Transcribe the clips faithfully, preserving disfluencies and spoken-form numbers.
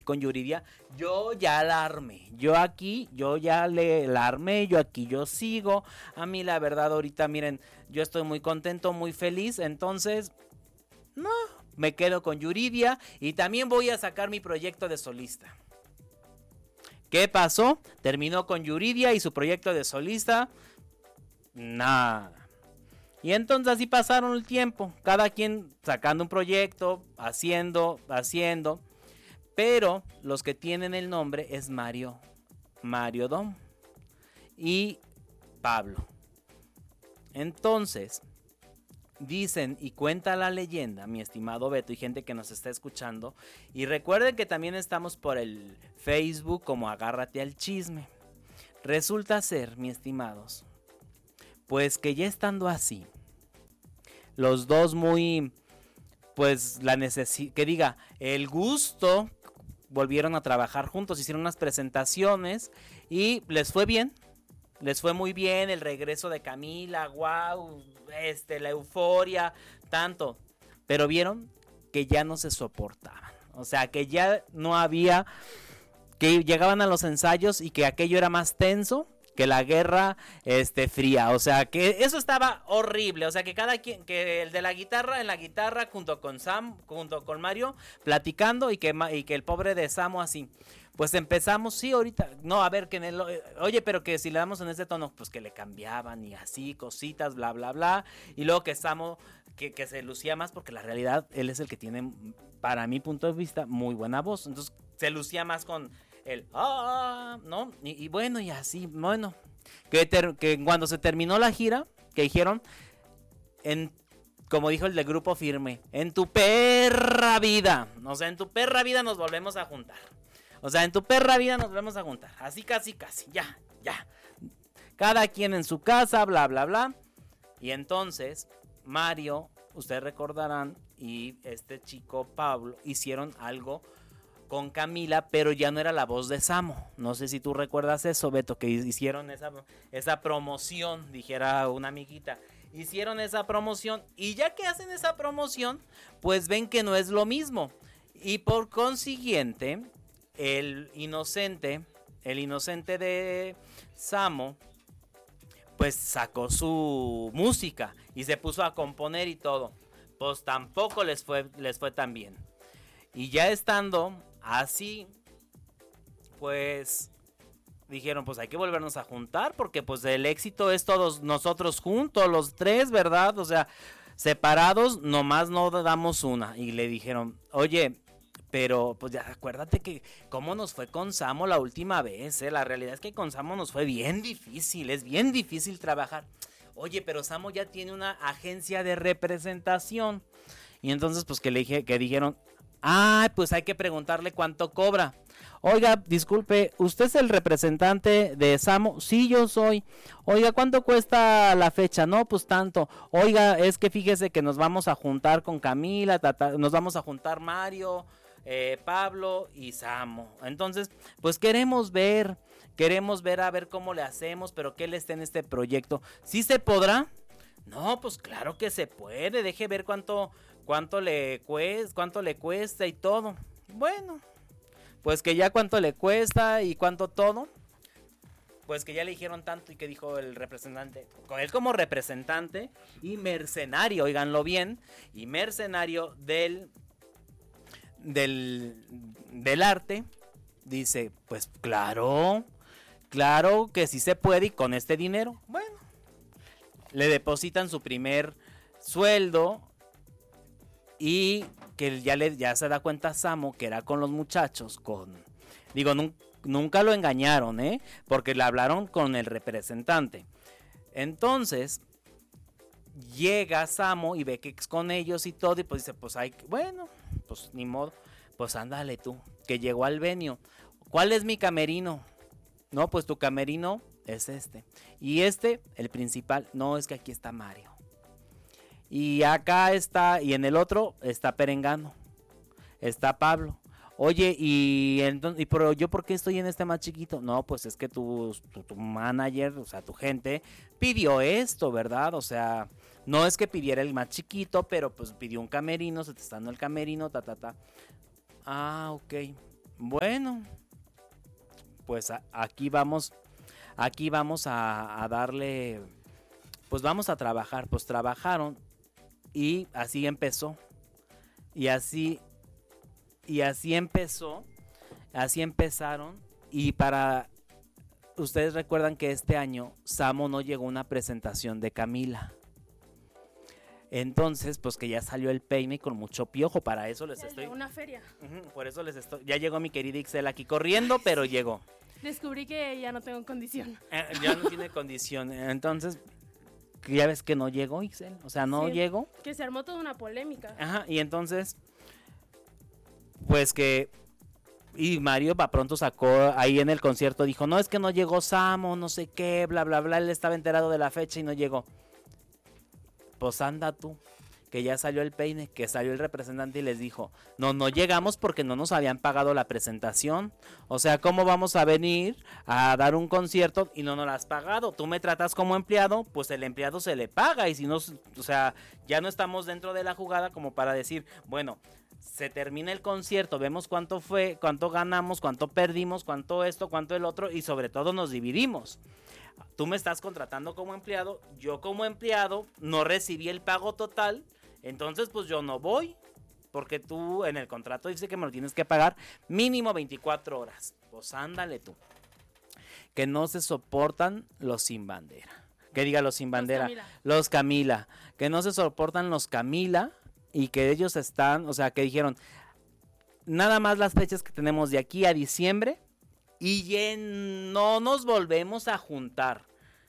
con Yuridia, yo ya la armé, yo aquí, yo ya le la armé, yo aquí yo sigo, a mí la verdad ahorita miren, yo estoy muy contento, muy feliz, entonces, no, me quedo con Yuridia y también voy a sacar mi proyecto de solista. ¿Qué pasó? Terminó con Yuridia y su proyecto de solista, nada. Y entonces así pasaron el tiempo, cada quien sacando un proyecto, haciendo, haciendo, pero los que tienen el nombre es Mario, Mario Dom y Pablo. Entonces, dicen y cuenta la leyenda, mi estimado Beto y gente que nos está escuchando, y recuerden que también estamos por el Facebook como Agárrate al Chisme. Resulta ser, mis estimados, pues que ya estando así, los dos muy, pues la necesidad, que diga, el gusto, volvieron a trabajar juntos, hicieron unas presentaciones y les fue bien, les fue muy bien, el regreso de Camila, wow, este, la euforia, tanto, pero vieron que ya no se soportaban, o sea, que ya no había, que llegaban a los ensayos y que aquello era más tenso que la guerra este, fría, o sea, que eso estaba horrible, o sea, que cada quien, que el de la guitarra, en la guitarra, junto con Sam, junto con Mario, platicando, y que, y que el pobre de Samo así, pues empezamos, sí, ahorita, no, a ver, que en el, oye, pero que si le damos en este tono, pues que le cambiaban, y así, cositas, bla, bla, bla, y luego que Samo, que, que se lucía más, porque la realidad, él es el que tiene, para mi punto de vista, muy buena voz, entonces, se lucía más con el ah, ¿no? Y, y bueno, y así, bueno, que, ter, que cuando se terminó la gira, que dijeron, en, como dijo el del Grupo Firme, en tu perra vida, o sea, en tu perra vida nos volvemos a juntar, o sea, en tu perra vida nos volvemos a juntar, así casi casi, ya, ya, cada quien en su casa, bla, bla, bla, y entonces, Mario, ustedes recordarán, y este chico Pablo, hicieron algo con Camila, pero ya no era la voz de Samo. No sé si tú recuerdas eso, Beto, que hicieron esa, esa promoción, dijera una amiguita. Hicieron esa promoción y ya que hacen esa promoción, pues ven que no es lo mismo. Y por consiguiente, el inocente, el inocente de Samo, pues sacó su música y se puso a componer y todo. Pues tampoco les fue, les fue tan bien. Y ya estando así, pues dijeron, pues hay que volvernos a juntar, porque pues el éxito es todos nosotros juntos, los tres, ¿verdad? O sea, separados nomás no damos una. Y le dijeron, oye, pero pues ya acuérdate que cómo nos fue con Samo la última vez, ¿eh? La realidad es que con Samo nos fue bien difícil, es bien difícil trabajar. Oye, pero Samo ya tiene una agencia de representación. Y entonces pues que le dije, que dijeron, ah, pues hay que preguntarle cuánto cobra. Oiga, disculpe, ¿usted es el representante de Samo? Sí, yo soy. Oiga, ¿cuánto cuesta la fecha? No, pues tanto. Oiga, es que fíjese que nos vamos a juntar con Camila, tata, nos vamos a juntar Mario, eh, Pablo y Samo. Entonces, pues queremos ver, queremos ver a ver cómo le hacemos, pero que él esté en este proyecto. ¿Sí se podrá? No, pues claro que se puede. Deje ver cuánto... cuánto le cuesta, cuánto le cuesta y todo. Bueno, pues que ya cuánto le cuesta y cuánto todo. Pues que ya le dijeron tanto y que dijo el representante, él como representante y mercenario, oiganlo bien, y mercenario del del del arte, dice, pues claro, claro que sí se puede y con este dinero, bueno, le depositan su primer sueldo. Y que ya, le, ya se da cuenta Samo que era con los muchachos, con... Digo, nun, nunca lo engañaron, ¿eh? Porque le hablaron con el representante. Entonces, llega Samo y ve que es con ellos y todo. Y pues dice, pues hay... Bueno, pues ni modo. Pues ándale tú, que llegó al venio. ¿Cuál es mi camerino? No, pues tu camerino es este. Y este, el principal, no, es que aquí está Mario. Y acá está, y en el otro está Perengano, está Pablo. Oye, y, entonces, y pero yo ¿por qué estoy en este más chiquito? No, pues es que tu, tu, tu manager, o sea, tu gente pidió esto, ¿verdad? O sea, no es que pidiera el más chiquito, pero pues pidió un camerino, se te está dando el camerino, ta, ta, ta. Ah, ok, Bueno, pues a, aquí vamos, aquí vamos a, a darle, pues vamos a trabajar, pues trabajaron y así empezó, y así, y así empezó, así empezaron, y para, ustedes recuerdan que este año Samo no llegó a una presentación de Camila. Entonces, pues que ya salió el peine con mucho piojo, para eso les ya estoy... una feria. Uh-huh, por eso les estoy... Ya llegó mi querida Ixel aquí corriendo, pero llegó. Descubrí que ya no tengo condición. Eh, ya no tiene condición, entonces, ya ves que no llegó Ixel, o sea, no Sí, llegó. Que se armó toda una polémica. Ajá, y entonces, pues que... Y Mario para pronto sacó ahí en el concierto, dijo, no, es que no llegó Samo, no sé qué, bla, bla, bla, él estaba enterado de la fecha y no llegó. Pues anda tú, que ya salió el peine, que salió el representante y les dijo, no, no llegamos porque no nos habían pagado la presentación. O sea, ¿cómo vamos a venir a dar un concierto y no nos lo has pagado? Tú me tratas como empleado, pues el empleado se le paga. Y si no, o sea, ya no estamos dentro de la jugada como para decir, bueno, se termina el concierto, vemos cuánto fue, cuánto ganamos, cuánto perdimos, cuánto esto, cuánto el otro y sobre todo nos dividimos. Tú me estás contratando como empleado, yo como empleado no recibí el pago total, entonces pues yo no voy, porque tú en el contrato dice que me lo tienes que pagar mínimo veinticuatro horas. Pues ándale tú. Que no se soportan los sin bandera. Que diga los sin bandera. Los Camila. Los Camila. Que no se soportan los Camila y que ellos están, o sea, que dijeron, nada más las fechas que tenemos de aquí a diciembre. Y en, no nos volvemos a juntar.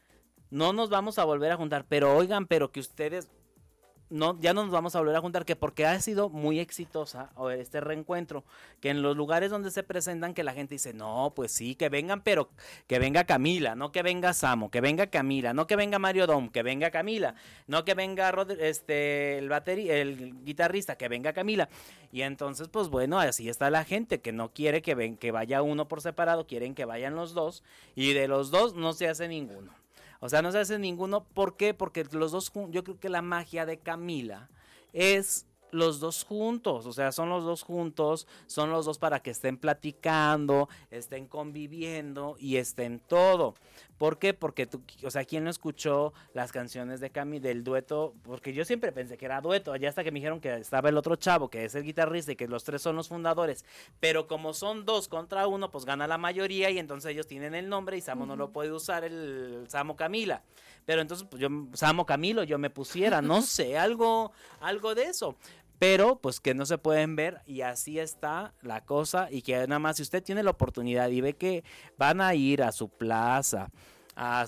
No nos vamos a volver a juntar. Pero oigan, pero que ustedes... No, ya no nos vamos a volver a juntar, que porque ha sido muy exitosa este reencuentro, que en los lugares donde se presentan que la gente dice, no, pues sí, que vengan, pero que venga Camila, no que venga Samo, que venga Camila, no que venga Mario Dom, que venga Camila, no que venga Rod, este el bateri, el guitarrista, que venga Camila. Y entonces, pues bueno, así está la gente, que no quiere que ven, que vaya uno por separado, quieren que vayan los dos, y de los dos no se hace ninguno. O sea, no se hace ninguno. ¿Por qué? Porque los dos, yo creo que la magia de Camila es los dos juntos. O sea, son los dos juntos, son los dos para que estén platicando, estén conviviendo y estén todo. ¿Por qué? Porque tú, o sea, ¿quién no escuchó las canciones de Cami del dueto? Porque yo siempre pensé que era dueto, allá hasta que me dijeron que estaba el otro chavo, que es el guitarrista y que los tres son los fundadores. Pero como son dos contra uno, pues gana la mayoría y entonces ellos tienen el nombre y Samo uh-huh. no lo puede usar, el Samo Camila. Pero entonces, pues yo, Samo Camilo, yo me pusiera, no sé, algo, algo de eso. Pero pues que no se pueden ver y así está la cosa y que nada más si usted tiene la oportunidad y ve que van a ir a su plaza, a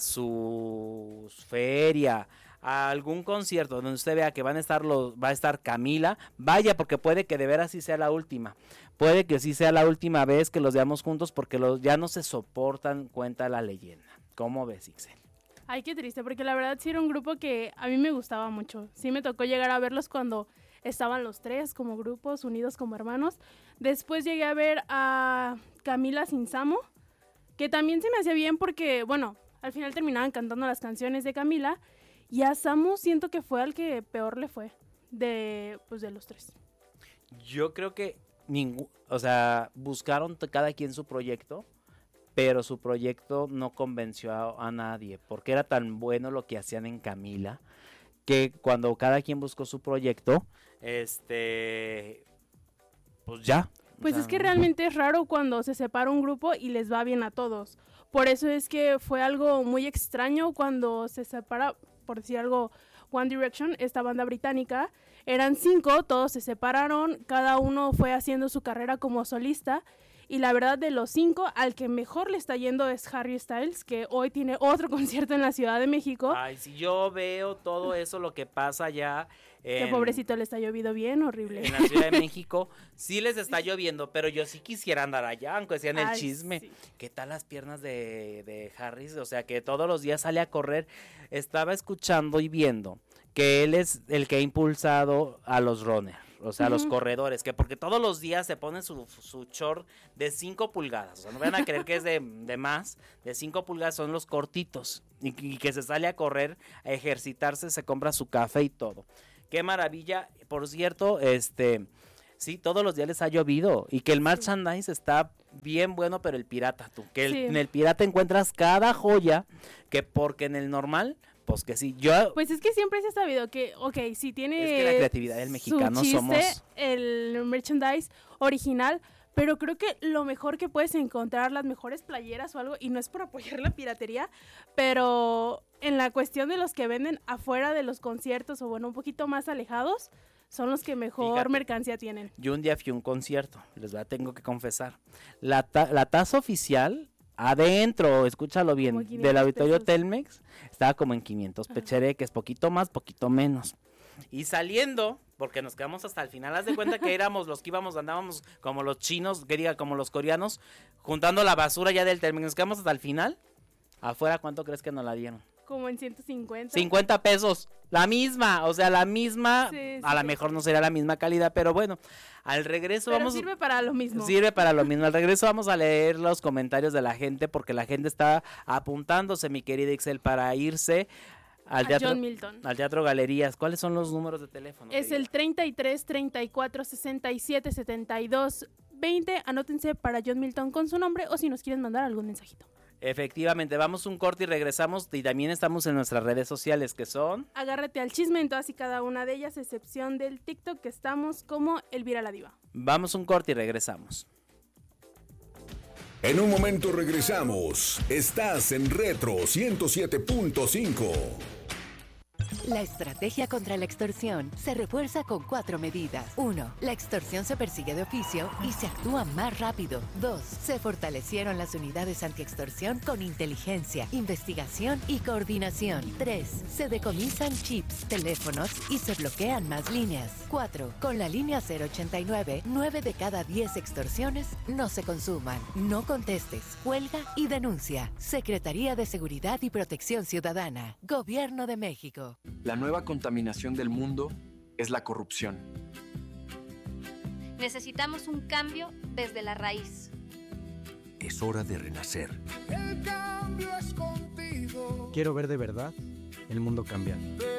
su feria, a algún concierto donde usted vea que van a estar los, va a estar Camila, vaya porque puede que de veras sí sea la última, puede que sí sea la última vez que los veamos juntos porque los, ya no se soportan, cuenta la leyenda. ¿Cómo ves, Ixel? Ay, qué triste, porque la verdad sí era un grupo que a mí me gustaba mucho, sí me tocó llegar a verlos cuando... Estaban los tres como grupos, unidos como hermanos. Después llegué a ver a Camila sin Samo, que también se me hacía bien porque, bueno, al final terminaban cantando las canciones de Camila. Y a Samo siento que fue al que peor le fue de, pues, de los tres. Yo creo que ningún, o sea, buscaron cada quien su proyecto, pero su proyecto no convenció a, a nadie, porque era tan bueno lo que hacían en Camila, que cuando cada quien buscó su proyecto, este, pues ya. Pues o sea, es que realmente es raro cuando se separa un grupo y les va bien a todos. Por eso es que fue algo muy extraño cuando se separa, por decir algo, One Direction, esta banda británica. Eran cinco, todos se separaron, cada uno fue haciendo su carrera como solista. Y la verdad, de los cinco, al que mejor le está yendo es Harry Styles, que hoy tiene otro concierto en la Ciudad de México. Ay, si yo veo todo eso, lo que pasa allá... En, que pobrecito le está lloviendo bien, horrible. En la Ciudad de México sí les está lloviendo, pero yo sí quisiera andar allá, aunque sea en el Ay, chisme. Sí. ¿Qué tal las piernas de, de Harry? O sea, que todos los días sale a correr. Estaba escuchando y viendo que él es el que ha impulsado a los runners. O sea, uh-huh. los corredores, que porque todos los días se pone su, su short de cinco pulgadas. O sea, no van a creer que es de, de más. De cinco pulgadas son los cortitos. Y, y que se sale a correr, a ejercitarse, se compra su café y todo. Qué maravilla. Por cierto, este, Sí, todos los días les ha llovido y que el merchandise está bien bueno, pero el pirata, tú, que el, Sí. en el pirata encuentras cada joya, que porque en el normal, pues que sí, yo... Pues es que siempre se ha sabido que, ok, si tiene Es que la creatividad del su mexicano chiste, somos- el merchandise original, pero creo que lo mejor que puedes encontrar, las mejores playeras o algo, y no es por apoyar la piratería, pero en la cuestión de los que venden afuera de los conciertos o bueno, un poquito más alejados, son los que mejor Fíjate. mercancía tienen. Yo un día fui a un concierto, les voy a- tengo que confesar. La, ta- la tasa oficial, adentro, escúchalo bien, Como del quinientos auditorio pesos. Telmex, estaba como en quinientos Ajá. pechereques, poquito más, poquito menos. Y saliendo, porque nos quedamos hasta el final, haz de cuenta que éramos los que íbamos, andábamos como los chinos, que diga, como los coreanos, juntando la basura ya del Telmex, nos quedamos hasta el final. Afuera, ¿cuánto crees que nos la dieron? Como en ciento cincuenta. cincuenta pesos, la misma, o sea, la misma, Sí, sí, a lo sí. mejor no será la misma calidad, pero bueno, al regreso Pero vamos... sirve para lo mismo. Sirve para lo mismo. Al regreso vamos a leer los comentarios de la gente porque la gente está apuntándose, mi querida Ixel, para irse al A teatro, John Milton. al teatro Galerías. ¿Cuáles son los números de teléfono? Es querida? el treinta y tres, treinta y cuatro, sesenta y siete, setenta y dos, veinte. Anótense para John Milton con su nombre o si nos quieren mandar algún mensajito. Efectivamente, vamos un corte y regresamos y también estamos en nuestras redes sociales que son... Agárrate al chisme en todas y cada una de ellas, excepción del TikTok que estamos como Elvira la Diva. Vamos un corte y regresamos. En un momento regresamos. Estás en Retro ciento siete punto cinco. La estrategia contra la extorsión se refuerza con cuatro medidas. uno. La extorsión se persigue de oficio y se actúa más rápido. dos. Se fortalecieron las unidades antiextorsión con inteligencia, investigación y coordinación. tres. Se decomisan chips, teléfonos y se bloquean más líneas. cuatro. Con la línea cero ochenta y nueve, nueve de cada diez extorsiones no se consuman. No contestes, cuelga y denuncia. Secretaría de Seguridad y Protección Ciudadana. Gobierno de México. La nueva contaminación del mundo es la corrupción. Necesitamos un cambio desde la raíz. Es hora de renacer. El cambio es contigo. Quiero ver de verdad el mundo cambiar.